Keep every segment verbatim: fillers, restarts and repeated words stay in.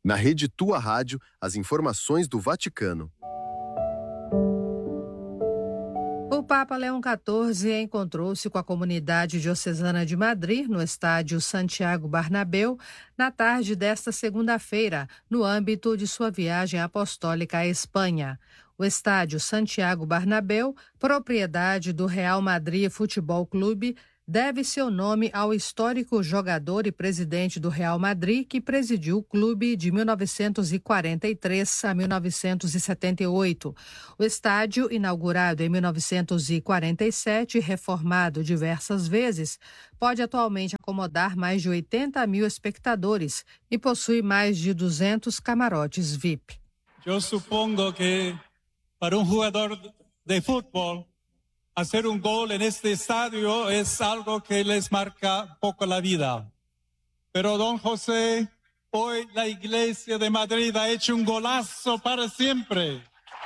Na Rede Tua Rádio, as informações do Vaticano. O Papa Leão quatorze encontrou-se com a comunidade diocesana de Madrid, no estádio Santiago Bernabéu, na tarde desta segunda-feira, no âmbito de sua viagem apostólica à Espanha. O estádio Santiago Bernabéu, propriedade do Real Madrid Futebol Clube, deve seu nome ao histórico jogador e presidente do Real Madrid que presidiu o clube de mil novecentos e quarenta e três a mil novecentos e setenta e oito. O estádio, inaugurado em mil novecentos e quarenta e sete e reformado diversas vezes, pode atualmente acomodar mais de oitenta mil espectadores e possui mais de duzentos camarotes V I P. Eu supongo que para um jogador de futebol hacer un gol en este estadio es algo que les marca poco la vida. Pero don José, hoy la Iglesia de Madrid ha hecho un golazo para siempre.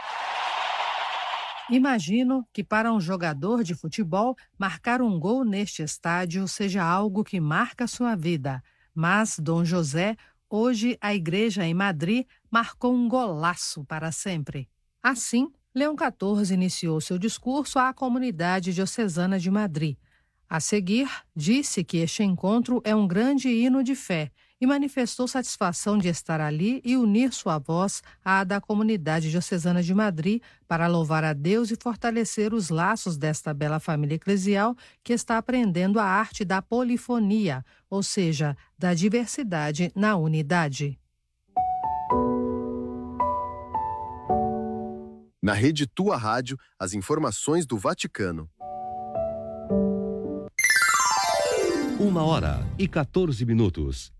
Imagino que para um jogador de futebol, marcar um gol neste estádio seja algo que marca sua vida. Mas, Dom José, hoje a Igreja em Madrid marcou um golaço para sempre. Assim, Leão quatorze iniciou seu discurso à comunidade diocesana de Madrid. A seguir, disse que este encontro é um grande hino de fé e manifestou satisfação de estar ali e unir sua voz à da comunidade diocesana de Madrid para louvar a Deus e fortalecer os laços desta bela família eclesial que está aprendendo a arte da polifonia, ou seja, da diversidade na unidade. Na Rede Tua Rádio, as informações do Vaticano. Uma hora e quatorze minutos.